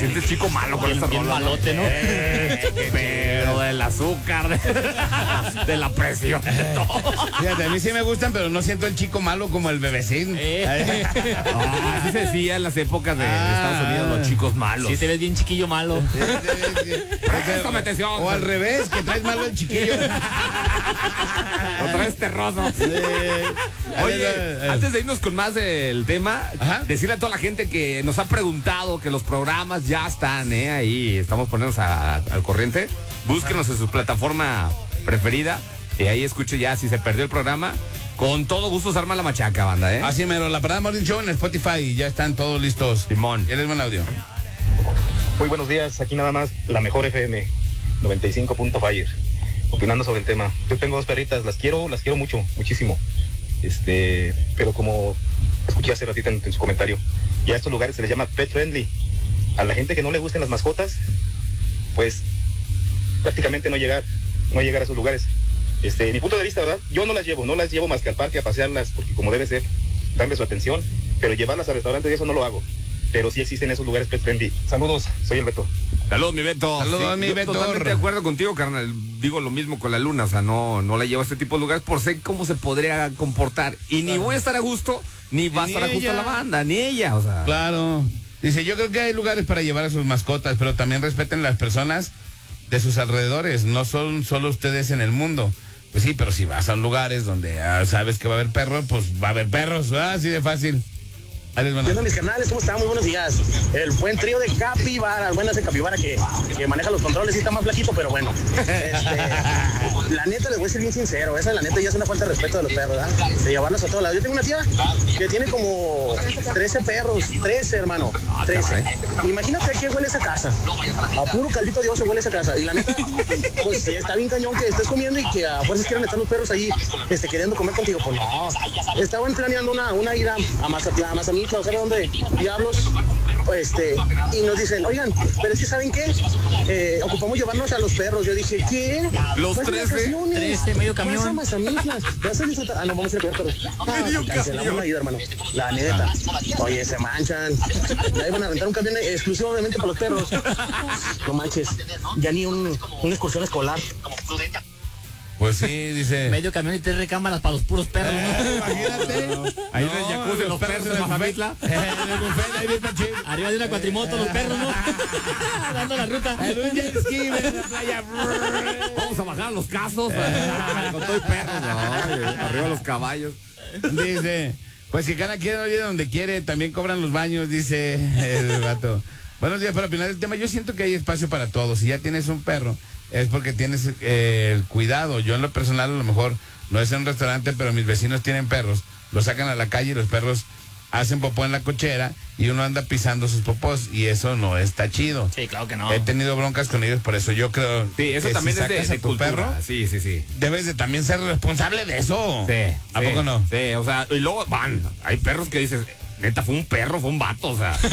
sientes chico malo con esta bien rola. malote, ¿no? Pero del azúcar, de la presión, de todo. Fíjate, a mí sí me gustan, pero no siento el chico malo como el bebecín. Así se decía en las épocas de Estados Unidos, los chicos malos. Sí, te ves bien chiquillo malo. Préstame atención. O al revés, que traes malo el chiquillo. Lo traes terroso. Oye, antes de irnos con más del tema, decirle a toda la gente que nos ha preguntado que los programas ya están, ahí estamos poniéndonos al corriente. Búsquenos en su plataforma preferida y ahí escuche ya si se perdió el programa. Con todo gusto se arma la machaca, banda, Así mero, la Parada Morning Show en Spotify y ya están todos listos. Simón. ¿Quieres buen audio? Muy buenos días, aquí nada más la mejor FM 95.5, opinando sobre el tema. Yo tengo dos perritas, las quiero mucho, muchísimo. Pero como escuché hace ratito en su comentario, ya a estos lugares se les llama pet friendly. A la gente que no le gusten las mascotas, pues prácticamente no llegar a esos lugares. Mi punto de vista, ¿verdad? Yo no las llevo más que al parque a pasearlas, porque como debe ser, darle su atención, pero llevarlas a restaurantes y eso no lo hago. Pero sí existen esos lugares pet friendly. Saludos, soy el Beto. Saludos, mi Beto. Saludos, mi Beto. Totalmente de acuerdo contigo, carnal. Digo lo mismo con la Luna, o sea, no la llevo a este tipo de lugares por sé cómo se podría comportar. Y ni voy a estar a gusto, ni va a estar a gusto la banda, ni ella, o sea. Claro. Dice, yo creo que hay lugares para llevar a sus mascotas, pero también respeten las personas de sus alrededores. No son solo ustedes en el mundo. Pues sí, pero si vas a lugares donde sabes que va a haber perros, pues va a haber perros, así de fácil. ¿Qué onda, mis canales? ¿Cómo están? Muy buenos días. El buen trío de Capibara, el buen ese Capibara que maneja los controles y está más flaquito, pero bueno. La neta, les voy a ser bien sincero, esa la neta ya es una falta de respeto de los perros, ¿verdad? De llevarlos a todos lados. Yo tengo una tía que tiene como 13 perros, 13, hermano, 13. Imagínate a qué huele esa casa. A puro caldito de oso huele esa casa. Y la neta, pues está bien cañón que estés comiendo y que a fuerzas quieran estar los perros ahí queriendo comer contigo. Pues no, estaban planeando una ida a Mazatlán, no sé dónde diablos, y nos dicen, oigan, pero es que ¿saben qué? Ocupamos llevarnos a los perros. Yo dije, ¿qué? Los 13, medio camión. Vas a disfrutar. No, vamos a ir a ver perros. Cancelamos la ida, hermano. La neta. Oye, se manchan. Ya iban a rentar un camión exclusivamente para los perros. No manches. Ya ni una excursión escolar. Pues sí, dice. Medio camión y 3 recámaras para los puros perros, ¿no? Imagínate. Ahí en el jacuzzi, los perros de Mazamitla. Arriba de una cuatrimoto, los perros, ¿no? Dando la ruta. Un jet ski en la playa. Vamos a bajar los casos. Con todo el perro, arriba los caballos. Dice, pues si cada quien oye donde quiere, también cobran los baños, dice el vato. Buenos días, para opinar del tema. Yo siento que hay espacio para todos. Si ya tienes un perro, es porque tienes el cuidado. Yo en lo personal a lo mejor no es en un restaurante, pero mis vecinos tienen perros, los sacan a la calle y los perros hacen popó en la cochera y uno anda pisando sus popós y eso no está chido. Sí, claro que no. He tenido broncas con ellos, por eso yo creo sí, eso que también si es sacas de a tu cultura. perro, sí. debes de también ser responsable de eso. Sí. ¿A poco no? Sí, o sea, y luego hay perros que dices, neta, fue un perro, fue un vato, o sea.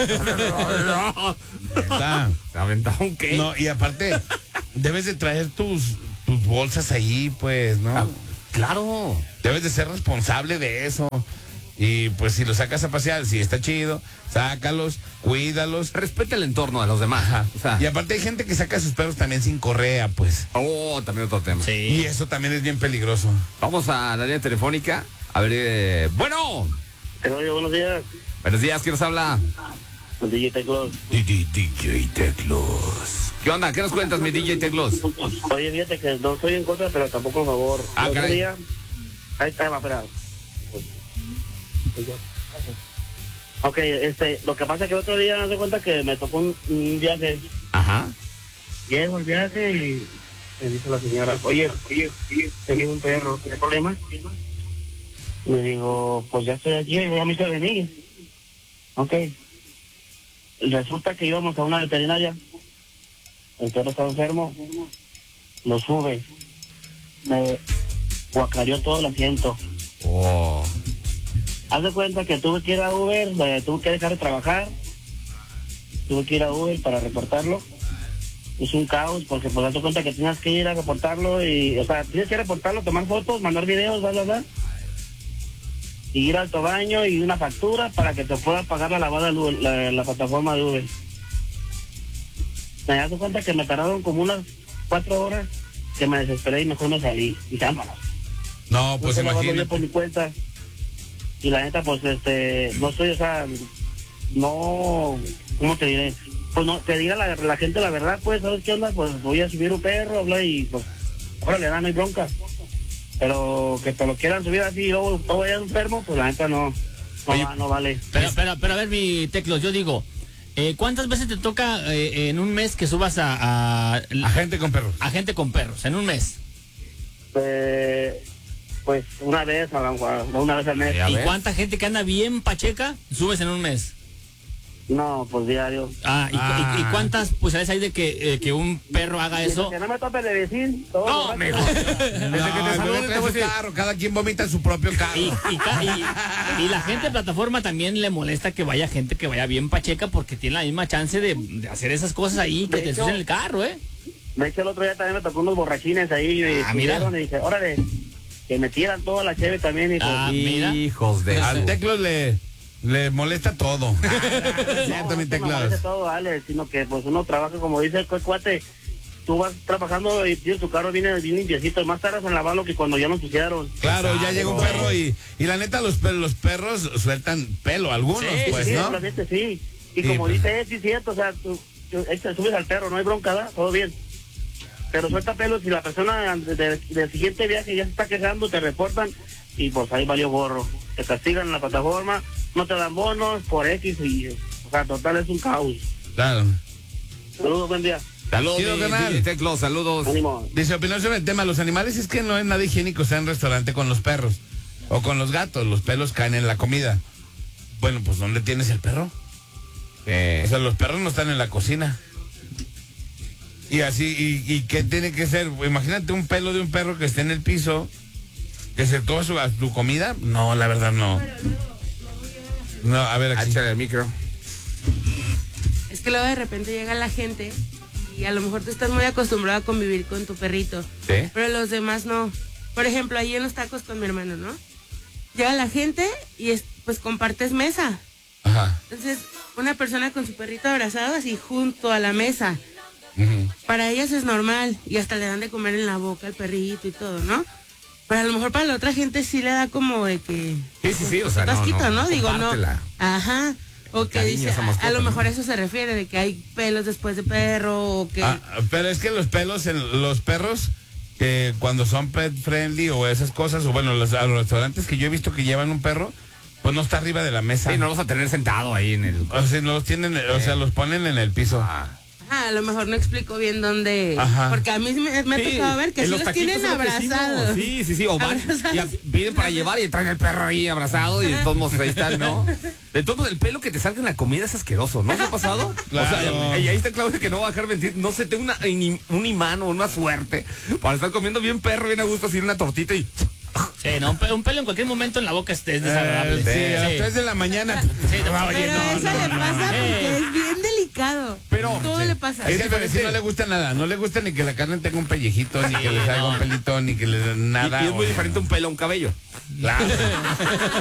Se aventaron qué. No, y aparte, debes de traer tus bolsas ahí, pues, ¿no? Claro. Debes de ser responsable de eso. Y pues si los sacas a pasear, si está chido, sácalos, cuídalos. Respeta el entorno de los demás. O sea, y aparte hay gente que saca a sus perros también sin correa, pues. También otro tema. Sí. Y eso también es bien peligroso. Vamos a la línea telefónica. A ver, bueno. Buenos días. Buenos días, ¿quién nos habla? DJ Teclos. DJ Teclos. ¿Qué onda? ¿Qué nos cuentas, mi DJ Teclos? Oye, fíjate que no estoy en contra, pero tampoco a favor. Otro día, ahí está, espera. Ok, lo que pasa es que otro día me doy cuenta que me tocó un viaje. Ajá. Llego el viaje y me dice la señora, oye, tenía un perro, ¿tiene problemas? Le digo, pues ya estoy aquí, ya me hice venir. Ok. Resulta que íbamos a una veterinaria. El perro estaba enfermo. Lo sube. Me guacareó todo el asiento. Oh. Haz de cuenta que tuve que ir a Uber, tuve que dejar de trabajar. Tuve que ir a Uber para reportarlo. Es un caos porque pues date cuenta que tienes que ir a reportarlo y, o sea, tienes que reportarlo, tomar fotos, mandar videos, y ir al autobaño y una factura para que te pueda pagar la lavada la plataforma de Uber. me das cuenta que me tardaron como unas 4 horas, que me desesperé y mejor me salí. Y vámonos. No, pues imagínate. Por mi cuenta. Y la neta, pues, no soy, o sea, no, ¿cómo te diré? Pues no, te diga la gente la verdad, pues, ¿sabes qué onda? Pues voy a subir un perro, habla y pues, órale, no hay bronca. Pero que te lo quieran subir así y luego vaya enfermo, pues la neta no vale. Pero a ver, mi Teclos, yo digo, ¿cuántas veces te toca en un mes que subas a gente con perros? A gente con perros, en un mes. Pues una vez al mes. ¿Y cuánta gente que anda bien pacheca subes en un mes? No, pues diario. ¿Y cuántas posibilidades hay de que un perro haga eso? Que no me tope de decir. No, mejor. Cada quien vomita en su propio carro. Y la gente de plataforma también le molesta que vaya gente que vaya bien pacheca porque tiene la misma chance de hacer esas cosas ahí que te suceden en el carro, De hecho, el otro día también me tocó unos borrachines ahí. Mira. Y dije, órale, que me tiran toda la cheve también. Mira. Hijos de... Al Teclos le molesta todo. No me molesta todo, vale, sino que pues uno trabaja, como dice el cuate, tú vas trabajando y tienes tu carro bien limpiecito, más tardas en lavarlo que cuando ya lo pusieron. Claro, ya llega un perro y la neta los perros sueltan pelo, algunos, pues, sí, ¿no? Realmente sí. Y sí, como pues. dice, sí es cierto, o sea, tú te subes al perro, no hay bronca, ¿verdad? Todo bien. Pero suelta pelo si la persona del siguiente viaje ya se está quejando, te reportan y pues ahí valió gorro. Te castigan en la plataforma, no te dan bonos por X y, o sea, total es un caos. Claro. Saludos, buen día. Saludos, canal. Teclos, saludos. Ánimo. Dice, opinión sobre el tema, los animales es que no es nada higiénico estar en un restaurante con los perros o con los gatos, los pelos caen en la comida. Bueno, pues ¿dónde tienes el perro? O sea, los perros no están en la cocina. Y así, ¿y qué tiene que ser? Imagínate un pelo de un perro que esté en el piso, que se toma su comida. No, la verdad no. No, a ver, aquí. Échale el micro. Es que luego de repente llega la gente y a lo mejor tú estás muy acostumbrado a convivir con tu perrito. ¿Sí? Pero los demás no. Por ejemplo, ahí en los tacos con mi hermano, ¿no? Llega la gente y pues compartes mesa. Ajá. Entonces, una persona con su perrito abrazado así junto a la mesa. Para ellas es normal y hasta le dan de comer en la boca al perrito y todo, ¿no? Pero a lo mejor para la otra gente sí le da como de que... Sí, o sea, tasquito, ¿no? Digo, no. compártela. Ajá. O que Cariño dice, esa mascota, a lo mejor ¿no? eso se refiere, de que hay pelos después de perro o que... Pero es que los pelos en los perros, cuando son pet friendly o esas cosas, o bueno, a los restaurantes que yo he visto que llevan un perro, pues no está arriba de la mesa. Sí, no lo vas a tener sentado ahí en el... O sea, no los tienen, o sea, los ponen en el piso. A lo mejor no explico bien dónde... Ajá. Porque a mí me ha tocado ver que sí los tienen abrazados. Sí, o van, piden para llevar y traen el perro ahí abrazado y de todos modos ahí están, ¿no? De todos modos, el pelo que te salga en la comida es asqueroso, ¿no? ¿Se ha pasado? Claro. O sea, y ahí está Claudia que no va a dejar mentir. No sé, tengo un imán o una suerte para estar comiendo bien perro, bien a gusto, así una tortita y... Sí, no, un pelo en cualquier momento en la boca es desagradable. Sí, a las 3 de la mañana. Sí, Pero eso le pasa porque es bien delicado. Pero todo le pasa. Es que si no le gusta nada, no le gusta ni que la carne tenga un pellejito, ni que le salga un pelito, ni que le nada. Y es muy diferente un pelo a un cabello. Claro.